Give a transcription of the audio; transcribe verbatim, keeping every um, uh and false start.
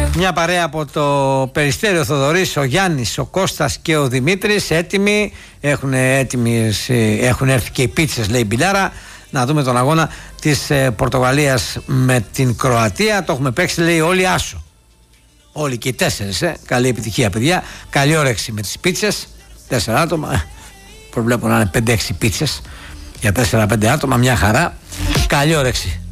Μια παρέα από το Περιστέριο, Θοδωρής, ο Γιάννης, ο Κώστας και ο Δημήτρης έτοιμοι. Έχουν, έτοιμοι, έχουν έρθει και οι πίτσες, λέει η Μπιλάρα. Να δούμε τον αγώνα της ε, Πορτογαλίας με την Κροατία. Το έχουμε παίξει, λέει, όλοι άσο. Όλοι και οι τέσσερις. Ε. Καλή επιτυχία, παιδιά. Καλή όρεξη με τις πίτσες. Τέσσερα άτομα. Προβλέπω να είναι πέντε έξι πίτσες για τέσσερα πέντε άτομα. Μια χαρά. Καλή όρεξη.